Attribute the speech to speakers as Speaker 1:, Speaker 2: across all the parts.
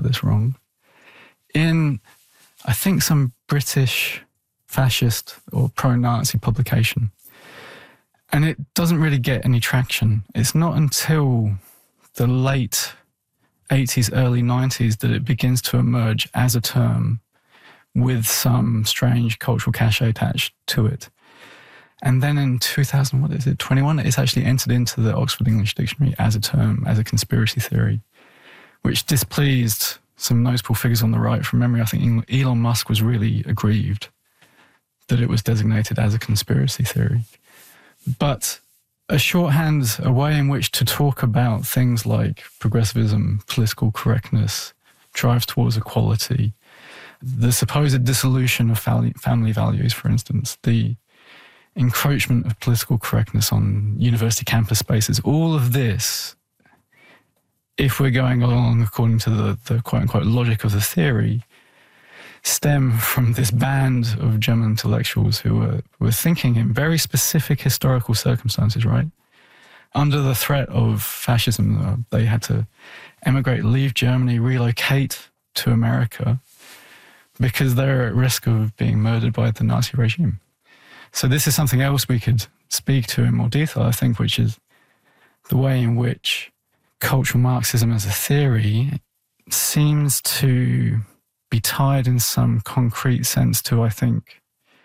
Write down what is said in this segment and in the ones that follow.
Speaker 1: this wrong in, I think, some British fascist or pro-Nazi publication. And it doesn't really get any traction. It's not until the late 80s, early 90s that it begins to emerge as a term with some strange cultural cachet attached to it. And then in 21, it's actually entered into the Oxford English Dictionary as a term, as a conspiracy theory, which displeased some notable figures on the right. From memory, I think Elon Musk was really aggrieved that it was designated as a conspiracy theory. But a shorthand, a way in which to talk about things like progressivism, political correctness, drive towards equality, the supposed dissolution of family values, for instance, the encroachment of political correctness on university campus spaces, all of this, if we're going along according to the quote-unquote logic of the theory, stem from this band of German intellectuals who were thinking in very specific historical circumstances, right? Under the threat of fascism, they had to emigrate, leave Germany, relocate to America because they're at risk of being murdered by the Nazi regime. So this is something else we could speak to in more detail, I think, which is the way in which cultural Marxism as a theory seems to be tied in some concrete sense to, I think,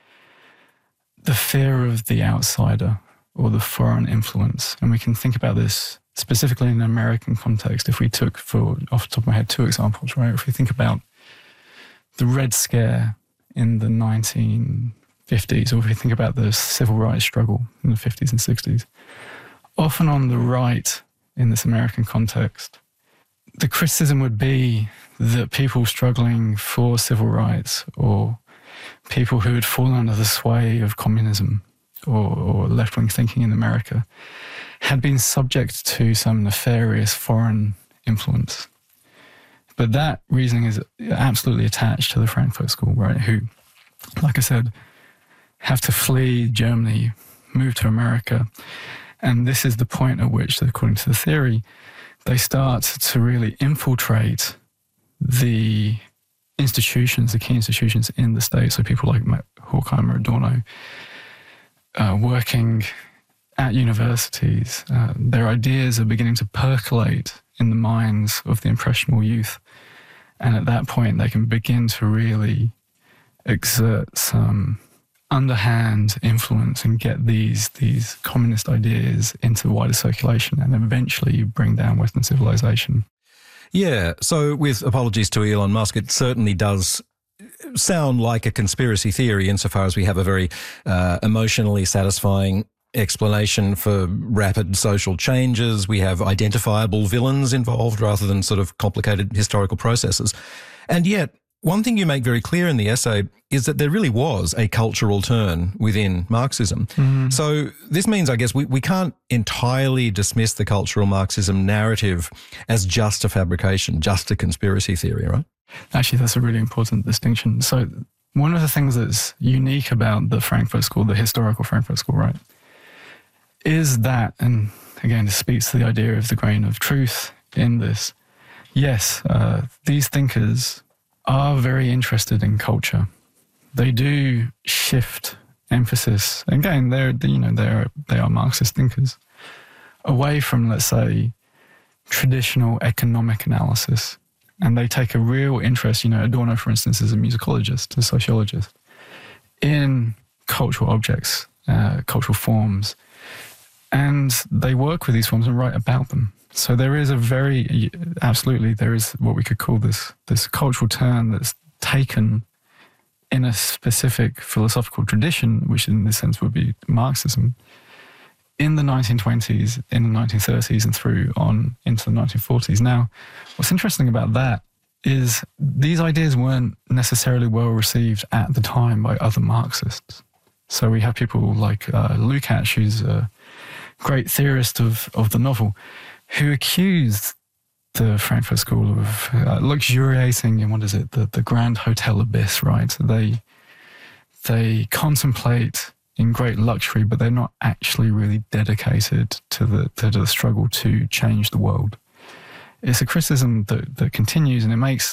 Speaker 1: the fear of the outsider or the foreign influence. And we can think about this specifically in an American context. If we took, off the top of my head, two examples, right? If we think about the Red Scare in the 1950s, or if we think about the civil rights struggle in the 50s and 60s, often on the right in this American context, the criticism would be that people struggling for civil rights or people who had fallen under the sway of communism or left-wing thinking in America had been subject to some nefarious foreign influence. But that reasoning is absolutely attached to the Frankfurt School, right, who, like I said, have to flee Germany, move to America. And this is the point at which, according to the theory, they start to really infiltrate the institutions, the key institutions in the States. So people like Horkheimer, Adorno, working at universities, their ideas are beginning to percolate in the minds of the impressionable youth. And at that point, they can begin to really exert some underhand influence and get these communist ideas into wider circulation and eventually bring down Western civilization.
Speaker 2: Yeah, so with apologies to Elon Musk, it certainly does sound like a conspiracy theory insofar as we have a very emotionally satisfying explanation for rapid social changes. We have identifiable villains involved rather than sort of complicated historical processes. And yet, one thing you make very clear in the essay is that there really was a cultural turn within Marxism. Mm-hmm. So this means, I guess, we can't entirely dismiss the cultural Marxism narrative as just a fabrication, just a conspiracy theory, right?
Speaker 1: Actually, that's a really important distinction. So one of the things that's unique about the Frankfurt School, the historical Frankfurt School, right, is that, and again, this speaks to the idea of the grain of truth in this. Yes, these thinkers are very interested in culture. They do shift emphasis. Again, they are Marxist thinkers away from, let's say, traditional economic analysis, and they take a real interest. Adorno, for instance, is a musicologist, a sociologist, in cultural objects, cultural forms, and they work with these forms and write about them. So there is there is what we could call this cultural turn that's taken in a specific philosophical tradition, which in this sense would be Marxism, in the 1920s, in the 1930s, and through on into the 1940s. Now, what's interesting about that is these ideas weren't necessarily well received at the time by other Marxists. So we have people like Lukács, who's a great theorist of the novel, who accused the Frankfurt School of luxuriating in, the grand hotel abyss, right? They contemplate in great luxury, but they're not actually really dedicated to the struggle to change the world. It's a criticism that continues, and it makes